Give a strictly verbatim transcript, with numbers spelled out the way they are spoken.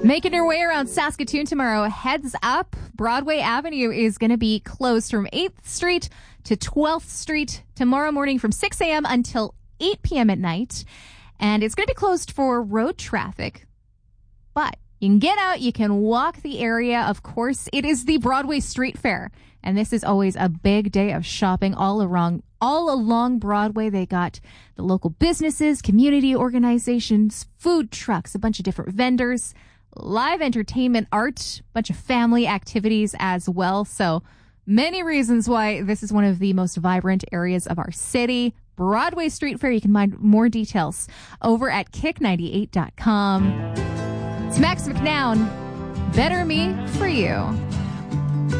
Making your way around Saskatoon tomorrow, heads up. Broadway Avenue is going to be closed from eighth Street to twelfth Street tomorrow morning from six a.m. until eight p.m. at night. And it's going to be closed for road traffic. But you can get out, you can walk the area. Of course, it is the Broadway Street Fair. And this is always a big day of shopping all around, all along Broadway. They got the local businesses, community organizations, food trucks, a bunch of different vendors, live entertainment, art, a bunch of family activities as well. So many reasons why this is one of the most vibrant areas of our city. Broadway Street Fair. You can find more details over at kick ninety-eight dot com. It's Max McNown. Better Me for You.